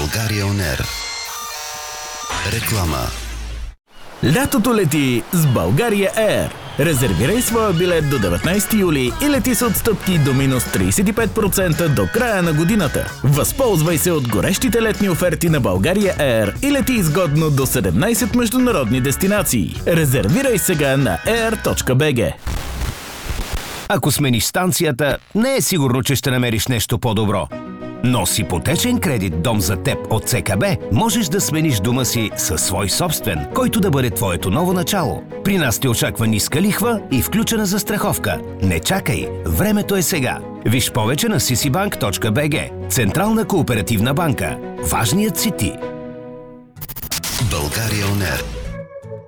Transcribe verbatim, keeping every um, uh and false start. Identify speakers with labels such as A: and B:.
A: България Он Ер. Реклама.
B: Лятото лети с България Ер. Резервирай своя билет до деветнайсети юли и лети с отстъпки до минус трийсет и пет процента до края на годината. Възползвай се от горещите летни оферти на България Ер и лети изгодно до седемнайсет международни дестинации. Резервирай сега на air точка би джи.
C: Ако смениш станцията, не е сигурно, че ще намериш нещо по-добро. Но с ипотечен кредит «Дом за теб» от ЦКБ можеш да смениш дома си със свой собствен, който да бъде твоето ново начало. При нас те очаква ниска лихва и включена застраховка. Не чакай, времето е сега. Виж повече на си си банк точка би джи. Централна кооперативна банка. Важният си ти.
A: България Он Ер.